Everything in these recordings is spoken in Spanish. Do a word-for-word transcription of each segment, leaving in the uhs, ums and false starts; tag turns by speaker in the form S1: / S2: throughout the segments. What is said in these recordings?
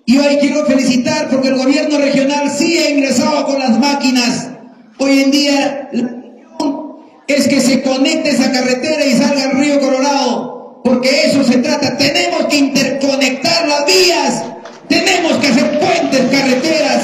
S1: Y hoy quiero felicitar porque el gobierno regional sí ha ingresado con las máquinas. Hoy en día la misión es que se conecte esa carretera y salga al río Colorado, porque eso se trata. Tenemos que interconectar las vías, tenemos que hacer puentes, carreteras.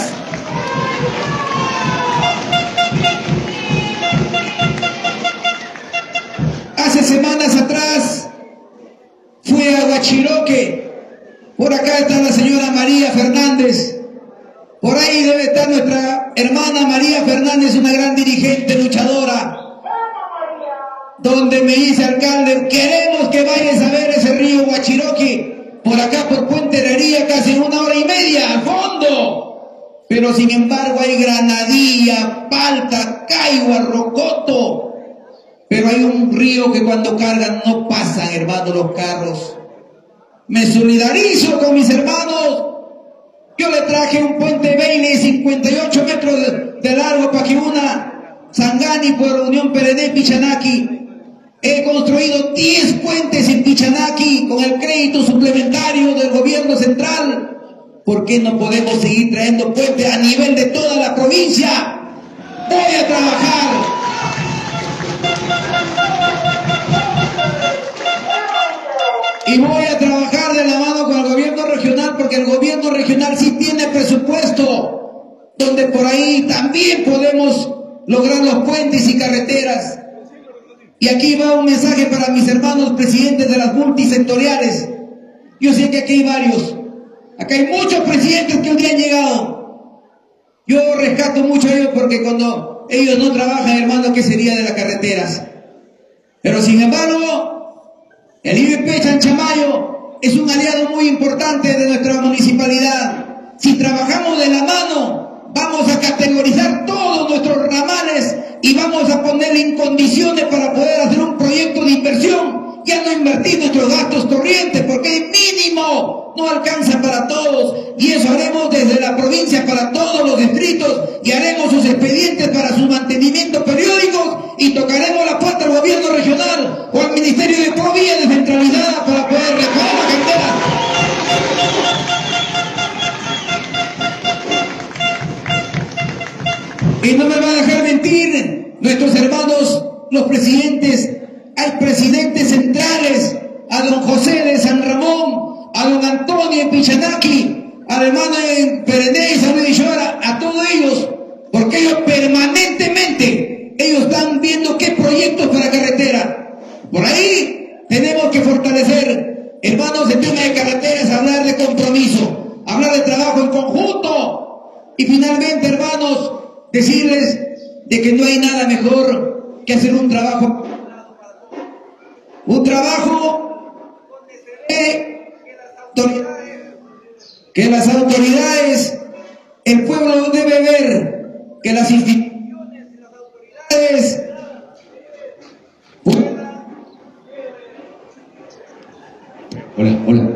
S1: Hace semanas atrás fui a Huachiroque. Por acá está la señora María Fernández. Por ahí debe estar nuestra hermana María Fernández, una gran dirigente luchadora. Donde me dice, alcalde, queremos que vayas a ver ese río Huachiroque. Por acá, por Puente Herrería, casi una hora y media, al fondo. Pero sin embargo hay Granadilla, Palta, Caigua, Rocoto. Pero hay un río que cuando cargan no pasan, hermano, los carros. Me solidarizo con mis hermanos. Yo le traje un puente Bailey, cincuenta y ocho metros de, de largo, para que una Sangani por Unión Perené, Pichanaki. He construido diez puentes en Pichanaki con el crédito suplementario del gobierno central. ¿Por qué no podemos seguir trayendo puentes a nivel de toda la provincia? Voy a trabajar. Y voy a trabajar de la mano con el gobierno regional, porque el gobierno regional sí tiene presupuesto, donde por ahí también podemos lograr los puentes y carreteras. Y aquí va un mensaje para mis hermanos presidentes de las multisectoriales. Yo sé que aquí hay varios. Acá hay muchos presidentes que un día han llegado. Yo rescato mucho a ellos porque cuando ellos no trabajan, hermano, ¿qué sería de las carreteras? Pero sin embargo, el I B P Chanchamayo es un aliado muy importante de nuestra municipalidad. Si trabajamos de la mano, vamos a categorizar todos nuestros ramales y vamos a ponerle en condiciones para poder hacer un proyecto de inversión. Ya no invertir nuestros gastos corrientes, porque el mínimo no alcanza para todos. Y eso haremos desde la provincia para todos los distritos, y haremos sus expedientes para su mantenimiento periódicos, y tocaremos la puerta al gobierno regional o al Ministerio de Provía descentralizada para poder reparar la carretera. Y no me va a dejar mentir nuestros hermanos, los presidentes. Hay presidentes centrales, a don José de San Ramón, a don Antonio de Pichanaki, al hermano de Perené y San Luis Llora, a todos ellos, porque ellos permanentemente, ellos están viendo qué proyectos para carretera. Por ahí tenemos que fortalecer, hermanos, el tema de carreteras, hablar de compromiso, hablar de trabajo en conjunto. Y finalmente, hermanos, decirles de que no hay nada mejor que hacer un trabajo Un trabajo que las autoridades, el pueblo debe ver, que las instituciones y las autoridades Hola, hola.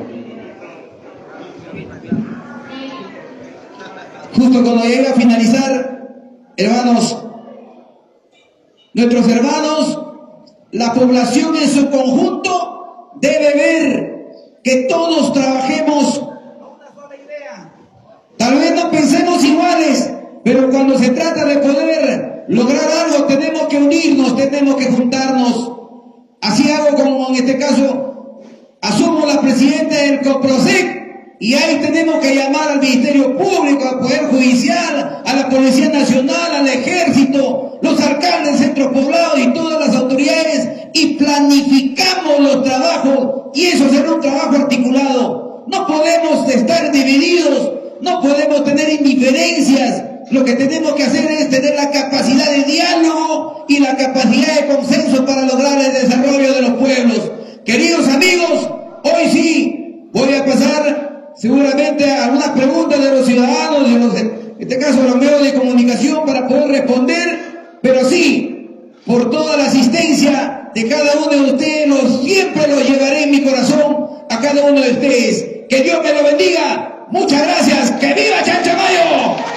S1: Justo cuando llegue a finalizar, hermanos, nuestros hermanos, la población en su conjunto debe ver que todos trabajemos a una sola idea. Tal vez no pensemos iguales, pero cuando se trata de poder lograr algo, tenemos que unirnos, tenemos que juntarnos. Así hago como en este caso, asumo la presidenta del COPROSEC, y ahí tenemos que llamar al Ministerio Público, al Poder Judicial, a la Policía Nacional, al Ejército, los alcaldes, centros poblados y todas las autoridades, y planificamos los trabajos, y eso será un trabajo articulado. No podemos estar divididos, no podemos tener indiferencias. Lo que tenemos que hacer es tener la capacidad de diálogo y la capacidad de consenso para lograr el desarrollo de los pueblos. Queridos amigos, hoy sí voy a pasar seguramente a algunas preguntas de los ciudadanos, de los, en este caso los medios de comunicación, para poder responder, pero sí, por toda la asistencia de cada uno de ustedes, los, siempre los llevaré en mi corazón a cada uno de ustedes. Que Dios me lo bendiga. Muchas gracias. ¡Que viva Chanchamayo!